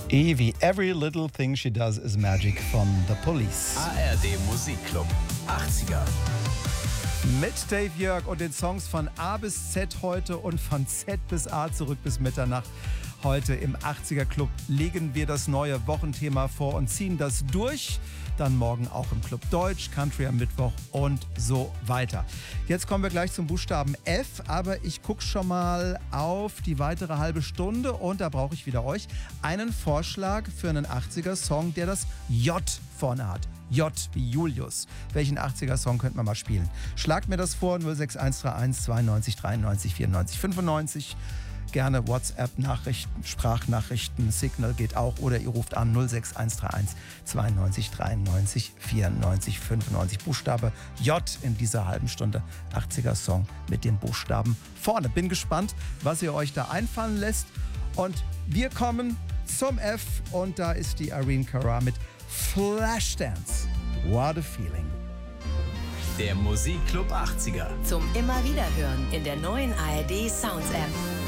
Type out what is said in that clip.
Evie, Every Little Thing She Does Is Magic von The Police. ARD Musikclub 80er. Mit Dave Jörg und den Songs von A bis Z heute und von Z bis A zurück bis Mitternacht. Heute im 80er Club legen wir das neue Wochenthema vor und ziehen das durch. Dann morgen auch im Club Deutsch, Country am Mittwoch und so weiter. Jetzt kommen wir gleich zum Buchstaben F, aber ich gucke schon mal auf die weitere halbe Stunde und da brauche ich wieder euch einen Vorschlag für einen 80er-Song, der das J vorne hat. J wie Julius. Welchen 80er-Song könnte man mal spielen? Schlagt mir das vor, 06131 92 93 94 95. Gerne WhatsApp-Nachrichten, Sprachnachrichten, Signal geht auch. Oder ihr ruft an 06131 92 93 94 95. Buchstabe J in dieser halben Stunde. 80er-Song mit den Buchstaben vorne. Bin gespannt, was ihr euch da einfallen lässt. Und wir kommen zum F. Und da ist die Irene Cara mit Flashdance. What a feeling. Der Musikclub 80er. Zum immer wieder hören in der neuen ARD Sounds App.